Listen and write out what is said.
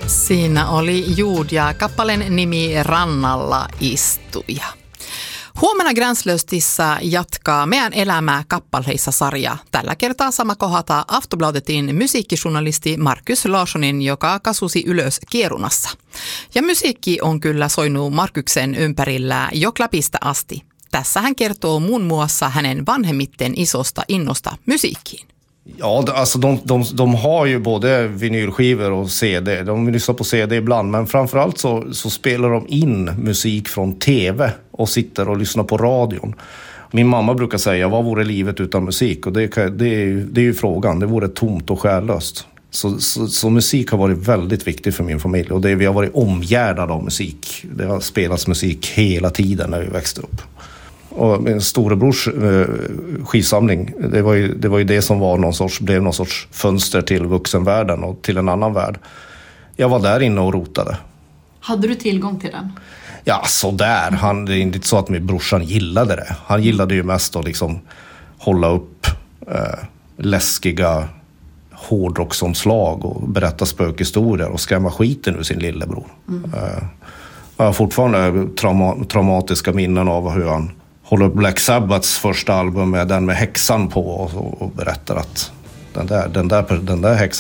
Siinä oli Juudia kappaleen nimi Rannalla istuja. Huomenna Gränslöstissä jatkaa Meidän elämää kappaleissa-sarja. Tällä kertaa sama kohdata Aftonbladetin musiikkijournalisti Markus Larssonin, joka kasusi ylös Kirunassa. Ja musiikki on kyllä soinut Markuksen ympärillä jo Klapista asti. Tässä hän kertoo muun muassa hänen vanhemmitten isosta innosta musiikkiin. Ja, alltså de har ju både vinylskivor och CD. De lyssnar på CD ibland, men framförallt så spelar de in musik från TV och sitter och lyssnar på radion. Min mamma brukar säga, vad vore livet utan musik? Och det är ju frågan, det vore tomt och själlöst. Så musik har varit väldigt viktigt för min familj, och vi har varit omgärdade av musik. Det har spelats musik hela tiden när vi växte upp. Och min storebrors skivsamling, det var ju det som blev någon sorts fönster till vuxenvärlden och till en annan värld. Jag var där inne och rotade. Hade du tillgång till den? Ja, så där. Det är inte så att min brorsan gillade det. Han gillade ju mest att liksom hålla upp läskiga hårdrocksomslag och berätta spökhistorier och skrämma skiten ur sin lillebror. Jag har fortfarande traumatiska minnen av hur han håller upp Black Sabbaths första album med den med häxan på och berättar att den där häxan